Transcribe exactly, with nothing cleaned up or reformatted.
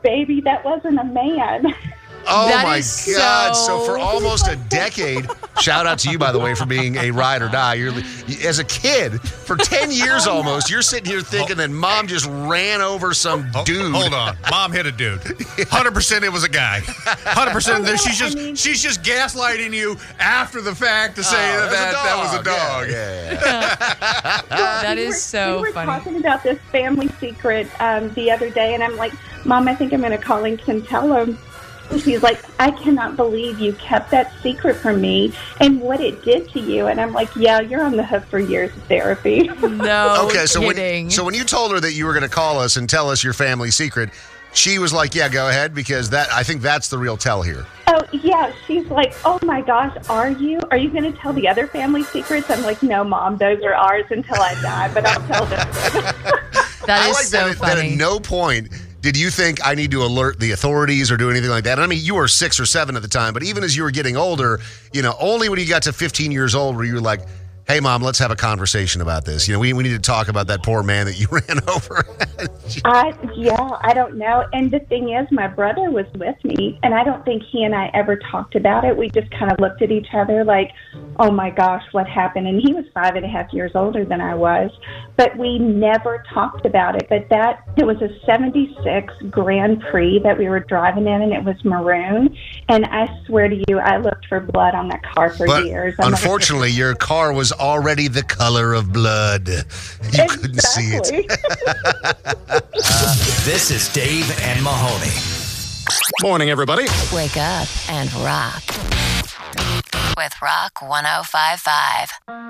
baby. That wasn't a man. Oh, That my is God. so- So for almost a decade, shout out to you, by the way, for being a ride or die. You're As a kid, for ten years almost, you're sitting here thinking that mom just ran over some Oh, dude. Hold on. Mom hit a dude. one hundred percent it was a guy. one hundred percent Oh, no, she's just I mean- she's just gaslighting you after the fact to say Oh, that, that that was a dog. Yeah, yeah, yeah. That we is were, so we were funny. talking about this family secret um, the other day, and I'm like, Mom, I think I'm going to call and can tell him. And she's like, I cannot believe you kept that secret from me and what it did to you. And I'm like, yeah, you're on the hook for years of therapy. No Okay, so kidding. when, so when you told her that you were going to call us and tell us your family secret, she was like, yeah, go ahead, because that I think that's the real tell here. Oh, yeah. She's like, oh, my gosh, are you? Are you going to tell the other family secrets? I'm like, no, Mom, those are ours until I die, but I'll tell them. That I is like so that, that funny. at no point did you think I need to alert the authorities or do anything like that? I mean, you were six or seven at the time, but even as you were getting older, you know, only when you got to fifteen years old were you like, hey, Mom, let's have a conversation about this. You know, we, we need to talk about that poor man that you ran over. I, yeah, I don't know. And the thing is, my brother was with me, and I don't think he and I ever talked about it. We just kind of looked at each other like, oh, my gosh, what happened? And he was five and a half years older than I was. But we never talked about it. But that, it was a seventy-six Grand Prix that we were driving in, and it was maroon. And I swear to you, I looked for blood on that car for But years. I'm like, unfortunately, your car was already the color of blood. You couldn't see it. Exactly. This is Dave and Mahoney. Morning, everybody. Wake up and rock with Rock one oh five five.